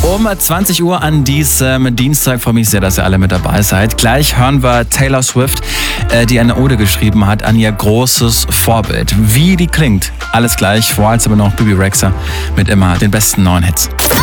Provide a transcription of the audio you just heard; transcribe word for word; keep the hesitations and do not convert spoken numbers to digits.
Um zwanzig Uhr an diesem Dienstag freue mich sehr, dass ihr alle mit dabei seid. Gleich hören wir Taylor Swift, die eine Ode geschrieben hat an ihr großes Vorbild. Wie die klingt, alles gleich. Vorher aber noch Bebe Rexha mit immer den besten neuen Hits.